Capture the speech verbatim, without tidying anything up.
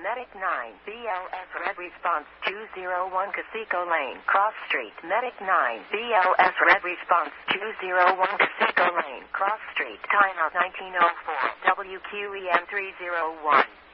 Medic nine, B L S Red Response two oh one Casico Lane, Cross Street. Medic nine, B L S Red Response two oh one Casico Lane, Cross Street. Timeout nineteen oh four, W Q E M three oh one.